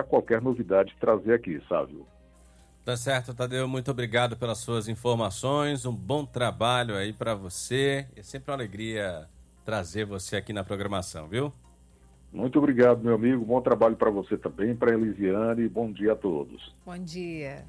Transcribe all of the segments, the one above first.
qualquer novidade trazer aqui, Sávio. Tá certo, Tadeu, muito obrigado pelas suas informações, um bom trabalho aí para você, é sempre uma alegria trazer você aqui na programação, viu? Muito obrigado, meu amigo, bom trabalho para você também, para a Elisiane, bom dia a todos. Bom dia.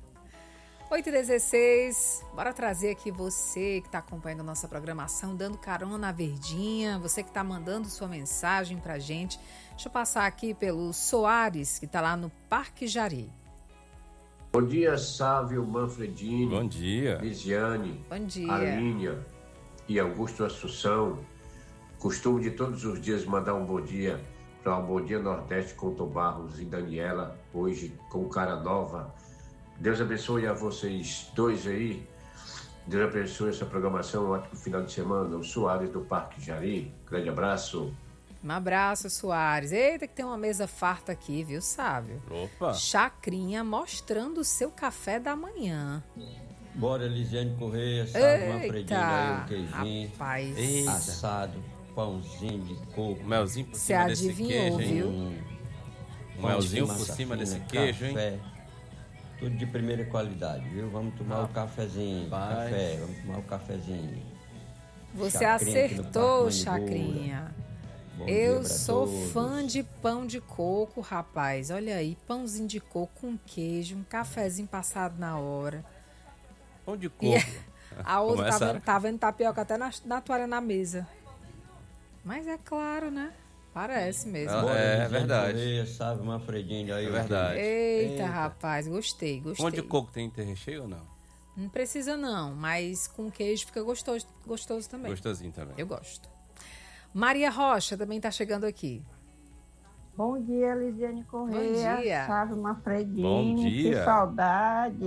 8h16, bora trazer aqui você que está acompanhando a nossa programação, dando carona na Verdinha, você que está mandando sua mensagem pra gente. Deixa eu passar aqui pelo Soares, que está lá no Parque Jari. Bom dia, Sávio Manfredini. Bom dia. Lisiane. Bom dia. Alínia e Augusto Assunção. Costumo de todos os dias mandar um bom dia para o Bom Dia Nordeste com Tom Barros e Daniela, hoje com Cara Nova. Deus abençoe a vocês dois aí. Deus abençoe essa programação, um ótimo final de semana. O Soares do Parque Jari. Grande abraço. Um abraço, Soares. Eita, que tem uma mesa farta aqui, viu, Sávio? Opa! Chacrinha mostrando o seu café da manhã. Bora, Elisiane Correia, sabe, uma fredinha aí, um queijinho, rapaz. assado, pãozinho de coco. Um melzinho por Você cima desse adivinhou, queijo, viu? hein? Um melzinho por cima desse queijo, café, hein? tudo de primeira qualidade, viu? Vamos tomar o cafezinho, vamos tomar o cafezinho. Você Chacrinha aqui no acertou, Parque Chacrinha. Bom Eu dia pra sou todos. fã de pão de coco, rapaz. Olha aí, pãozinho de coco com queijo, um cafezinho passado na hora. Pão de coco. A outra Começa- tá vendo tapioca até na toalha na mesa. Mas é claro, né? Parece mesmo. Ah, Bora, é Elisiane verdade. Correia, sabe, uma fredinha aí. É verdade. Eita, rapaz, gostei. Pão de coco tem recheio ou não? Não precisa não, mas com queijo fica gostoso também. Gostosinho também. Eu gosto. Maria Rocha também tá chegando aqui. Bom dia, Elisiane Correia. Bom dia. Sávio Manfredini. Bom dia. Que saudade.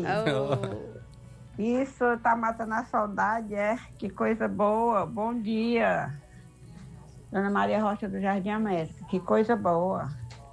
Oh, Isso, tá matando a saudade, é? Que coisa boa. Bom dia. Dona Maria Rocha do Jardim América. Que coisa boa.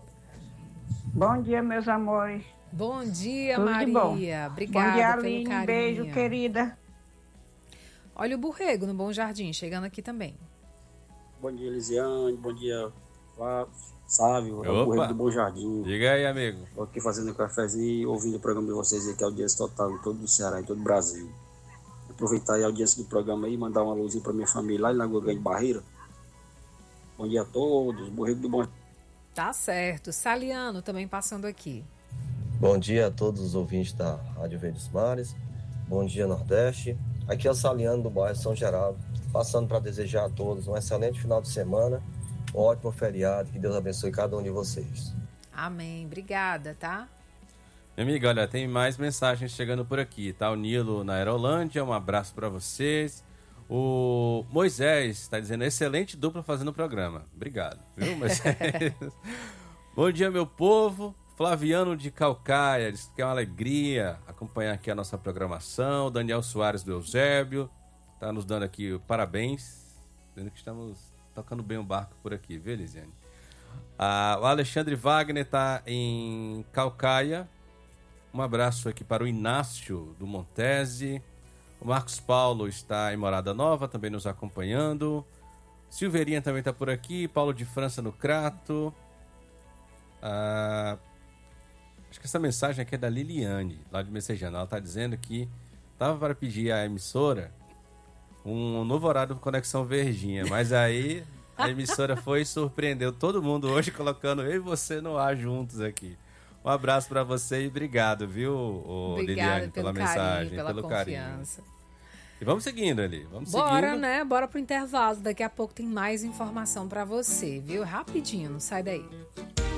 Bom dia, meus amores. bom dia, Tudo de bom. Maria. Obrigada Bom dia, pelo Aline. carinho. Beijo, querida. Olha o Borrego no Bom Jardim, chegando aqui também. Bom dia, Elisiane. Bom dia, Flávio, Sávio, Opa. o Correio do Bom Jardim. Diga aí, amigo. Estou aqui fazendo um cafezinho e ouvindo o programa de vocês aí, que é a audiência total em todo o Ceará, em todo o Brasil. Aproveitar aí a audiência do programa aí e mandar uma luzinha para minha família lá em Lagoa Grande Barreira. Bom dia a todos, Borrego do Bom Tá certo. Saliano também passando aqui. Bom dia a todos os ouvintes da Rádio Verdes Mares. Bom dia, Nordeste. Aqui é o Saliano do bairro São Geraldo, passando para desejar a todos um excelente final de semana, um ótimo feriado, que Deus abençoe cada um de vocês. Amém. Obrigada, tá? Minha amiga, olha, tem mais mensagens chegando por aqui, tá? O Nilo na Aerolândia, um abraço para vocês. O Moisés está dizendo, excelente dupla fazendo o programa. Obrigado, viu, Moisés? Bom dia, meu povo. Flaviano de Calcaia, diz que é uma alegria acompanhar aqui a nossa programação. Daniel Soares do Eusébio está nos dando aqui parabéns, dizendo que estamos tocando bem o barco por aqui, viu, Elisiane? O Alexandre Wagner está em Calcaia. Um abraço aqui para o Inácio do Montese. O Marcos Paulo está em Morada Nova, também nos acompanhando. Silveirinha também está por aqui. Paulo de França no Crato. Acho que essa mensagem aqui é da Liliane, lá de Messejana. Ela está dizendo que estava para pedir à emissora um novo horário do Conexão Verdinha, mas aí a emissora foi e surpreendeu todo mundo hoje, colocando eu e você no ar juntos aqui. Um abraço para você e obrigado, viu, Liliane, pela mensagem, pelo confiança. carinho. E vamos seguindo ali, Bora, seguindo. né? Bora pro intervalo. Daqui a pouco tem mais informação para você, viu? Rapidinho, não sai daí.